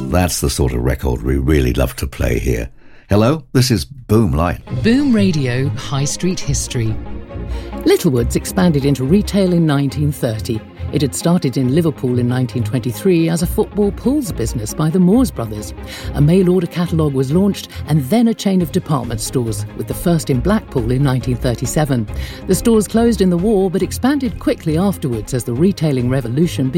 That's the sort of record we really love to play here. Hello, this is Boom Light. Boom Radio High Street History. Littlewoods expanded into retail in 1930. It had started in Liverpool in 1923 as a football pools business by the Moores brothers. A mail-order catalogue was launched and then a chain of department stores, with the first in Blackpool in 1937. The stores closed in the war but expanded quickly afterwards as the retailing revolution began.